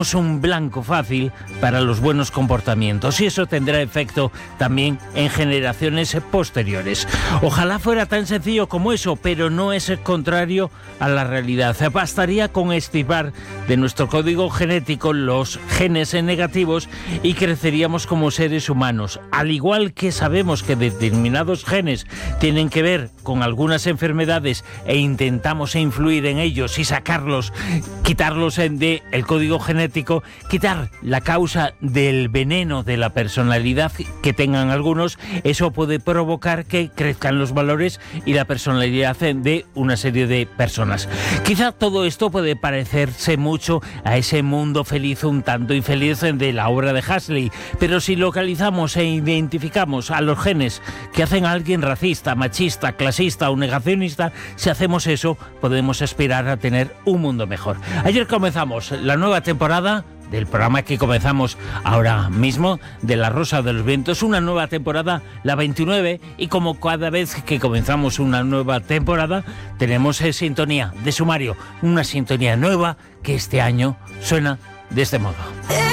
un blanco fácil para los buenos comportamientos, y eso tendrá efecto también en generaciones posteriores. Ojalá fuera tan sencillo como eso, pero no es el contrario a la realidad. Bastaría con extirpar de nuestro código genético los genes negativos y creceríamos como seres humanos. Al igual que sabemos que determinados genes tienen que ver con algunas enfermedades e intentamos influir en ellos y sacarlos, quitarlos del código genético, quitar la causa del veneno de la personalidad que tengan algunos, eso puede provocar que crezcan los valores y la personalidad de una serie de personas. Quizá todo esto puede parecerse mucho a ese mundo feliz, un tanto infeliz, de la obra de Huxley, pero si localizamos e identificamos a los genes que hacen a alguien racista, machista, clasista o negacionista, si hacemos eso, podemos aspirar a tener un mundo mejor. Ayer comenzamos la nueva temporada del programa que comenzamos ahora mismo, de La Rosa de los Vientos, una nueva temporada, la 29, y como cada vez que comenzamos una nueva temporada, tenemos sintonía de sumario, una sintonía nueva que este año suena de este modo.